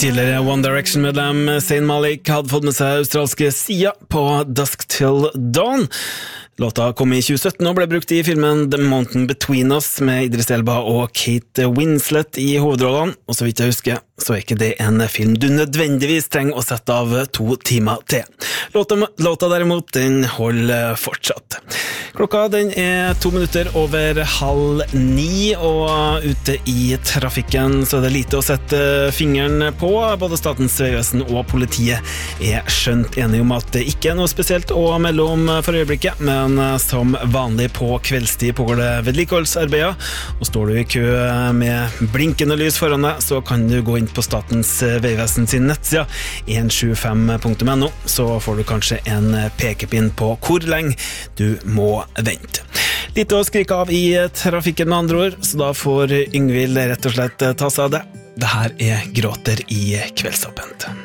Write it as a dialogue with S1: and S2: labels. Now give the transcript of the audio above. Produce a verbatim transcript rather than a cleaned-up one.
S1: Tidligere One Direction-medlem Zayn Malik hadde fått med seg australske Sia på Dusk Till Dawn. Låta kom i tjue sytten og ble brukt i filmen The Mountain Between Us med Idris Elba og Kate Winslet i hovedrollene, og så vidt jeg husker, så er ikke det en film du nødvendigvis trenger å sette av to timer til. Låta, låta derimot, den holder fortsatt. Klokka den er to minutter over halv ni, og ute i trafikken så er det lite å sette fingeren på. Både Statens vegvesen og politiet er skjønt enige om at det ikke er noe spesielt å melde om for øyeblikket, men som vanlig på kveldstid pågår det vedlikeholdsarbeider, og står du i kø med blinkende lys foran deg, så kan du gå inn på Statens vegvesen sin nettsida en sju fem punktum no, så får du kanskje en pekepinn på hvor lenge du må vente. Litt å skrike av i trafikken med andre ord, så da får Yngvild rett og slett ta seg av det. Det her er Gråter i Kveldsåpent.